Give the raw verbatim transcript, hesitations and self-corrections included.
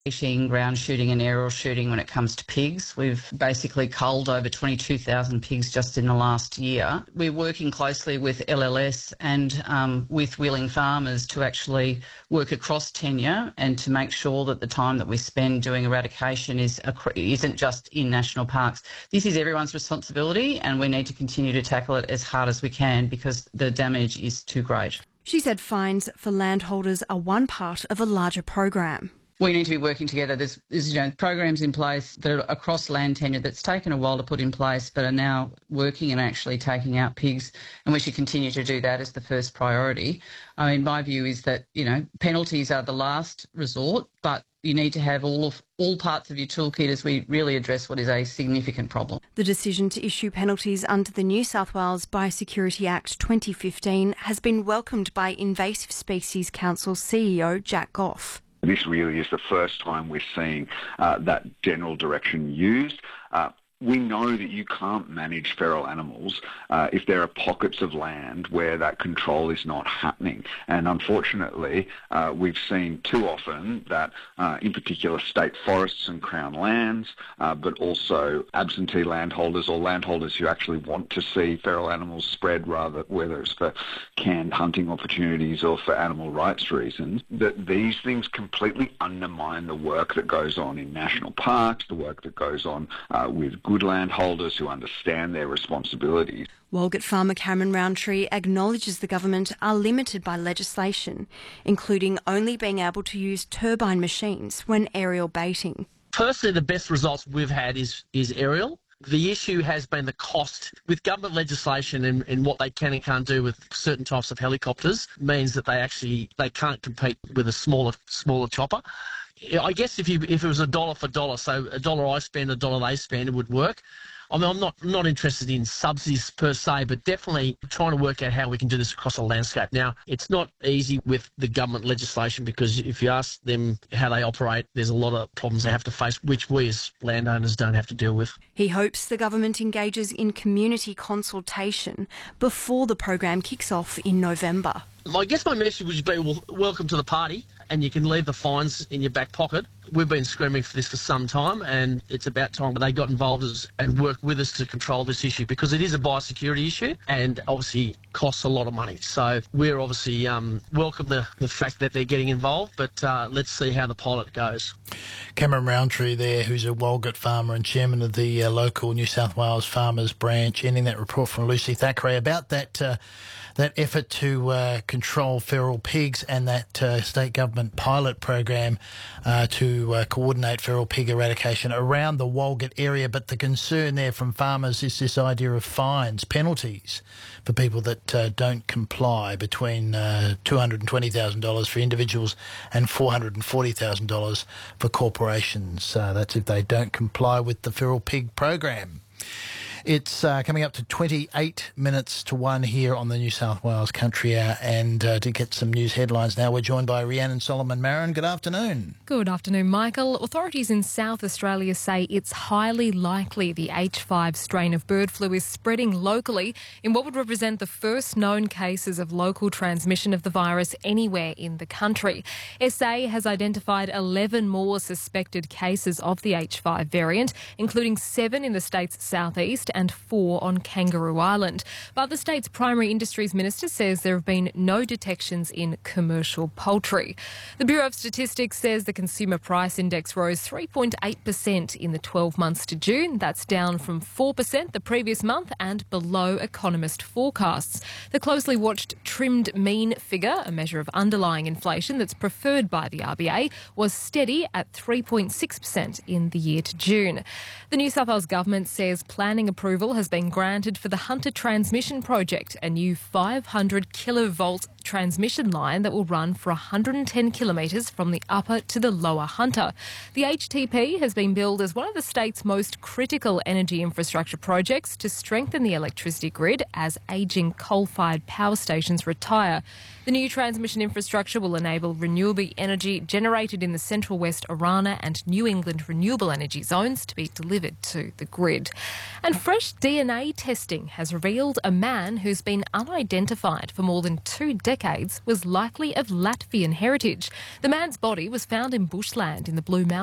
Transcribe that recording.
fishing, ground shooting and aerial shooting when it comes to pigs. We've basically culled over twenty-two thousand pigs just in the last year. We're working closely with L L S and um, with willing farmers to actually work across tenure and to make sure that the time that we spend doing eradication is, isn't just in national parks. This is everyone's responsibility, and we need to continue to tackle it as hard as we can because the damage is too great. She said fines for landholders are one part of a larger program. We need to be working together. There's, there's you know, programs in place that are across land tenure that's taken a while to put in place but are now working and actually taking out pigs, and we should continue to do that as the first priority. I mean, my view is that, you know, penalties are the last resort, but you need to have all of all parts of your toolkit as we really address what is a significant problem. The decision to issue penalties under the New South Wales Biosecurity Act twenty fifteen has been welcomed by Invasive Species Council C E O Jack Goff. This really is the first time we're seeing uh, that general direction used. Uh, we know that you can't manage feral animals uh, if there are pockets of land where that control is not happening. And unfortunately, uh, we've seen too often that, uh, in particular, state forests and Crown lands, uh, but also absentee landholders or landholders who actually want to see feral animals spread, rather whether it's for canned hunting opportunities or for animal rights reasons, that these things completely undermine the work that goes on in national parks, the work that goes on uh, with good landholders who understand their responsibilities. Walgett farmer Cameron Roundtree acknowledges the government are limited by legislation, including only being able to use turbine machines when aerial baiting. Personally, the best results we've had is, is aerial. The issue has been the cost. With government legislation and, and what they can and can't do with certain types of helicopters means that they actually they can't compete with a smaller smaller chopper. I guess if you if it was a dollar for dollar, so a dollar I spend, a dollar they spend, it would work. I mean, I'm not not interested in subsidies per se, but definitely trying to work out how we can do this across a landscape. Now, it's not easy with the government legislation because if you ask them how they operate, there's a lot of problems they have to face, which we as landowners don't have to deal with. He hopes the government engages in community consultation before the program kicks off in November. I guess my message would be, well, welcome to the party, and you can leave the fines in your back pocket. We've been screaming for this for some time, and it's about time they got involved as, and worked with us to control this issue, because it is a biosecurity issue and obviously costs a lot of money. So we're obviously um, welcome the, the fact that they're getting involved, but uh, let's see how the pilot goes. Cameron Roundtree there, who's a Walgett farmer and chairman of the uh, local New South Wales Farmers Branch, ending that report from Lucy Thackeray about that uh, that effort to uh, control feral pigs and that uh, state government pilot program uh, to uh, coordinate feral pig eradication around the Walgett area. But the concern there from farmers is this idea of fines, penalties for people that uh, don't comply, between uh, two hundred twenty thousand dollars for individuals and four hundred forty thousand dollars for corporations. Uh, that's if they don't comply with the feral pig program. It's uh, coming up to twenty-eight minutes to one here on the New South Wales Country Hour, and uh, to get some news headlines now, we're joined by Rhiannon Solomon-Marin. Good afternoon. Good afternoon, Michael. Authorities in South Australia say it's highly likely the H five strain of bird flu is spreading locally in what would represent the first known cases of local transmission of the virus anywhere in the country. S A has identified eleven more suspected cases of the H five variant, including seven in the state's southeast and four on Kangaroo Island. But the state's primary industries minister says there have been no detections in commercial poultry. The Bureau of Statistics says the consumer price index rose three point eight percent in the twelve months to June. That's down from four percent the previous month and below economist forecasts. The closely watched trimmed mean figure, a measure of underlying inflation that's preferred by the R B A, was steady at three point six percent in the year to June. The New South Wales government says planning approval has been granted for the Hunter Transmission Project, a new five hundred kilovolt transmission line that will run for one hundred ten kilometres from the upper to the lower Hunter. The H T P has been billed as one of the state's most critical energy infrastructure projects to strengthen the electricity grid as ageing coal-fired power stations retire. The new transmission infrastructure will enable renewable energy generated in the Central West Orana and New England renewable energy zones to be delivered to the grid. And fresh D N A testing has revealed a man who's been unidentified for more than two decades decades was likely of Latvian heritage. The man's body was found in bushland in the Blue Mountains.